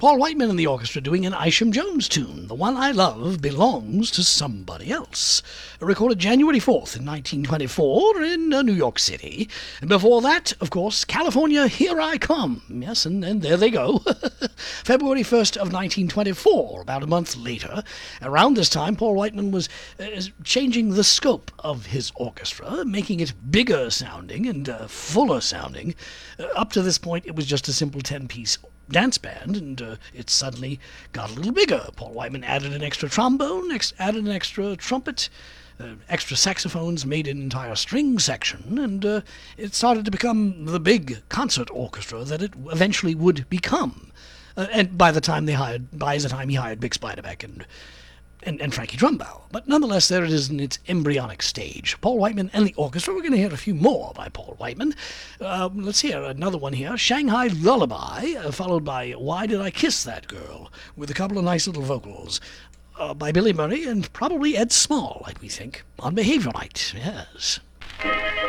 Paul Whiteman and the orchestra doing an Isham Jones tune. The One I Love Belongs to Somebody Else. Recorded January 4th in 1924 in New York City. And before that, of course, California, Here I Come. Yes, and there they go. February 1st of 1924, about a month later. Around this time, Paul Whiteman was changing the scope of his orchestra, making it bigger sounding and fuller sounding. Up to this point, it was just a simple 10-piece dance band, and it suddenly got a little bigger. Paul Whiteman added an extra trombone, added an extra trumpet, extra saxophones, made an entire string section, and it started to become the big concert orchestra that it eventually would become. And by the time he hired Bix Beiderbecke and Frankie Drumbauer. But nonetheless, there it is in its embryonic stage. Paul Whiteman and the orchestra. We're going to hear a few more by Paul Whiteman. Let's hear another one here, Shanghai Lullaby, followed by Why Did I Kiss That Girl, with a couple of nice little vocals by Billy Murray and probably Ed Small, like we think, on Behavior Night. Yes.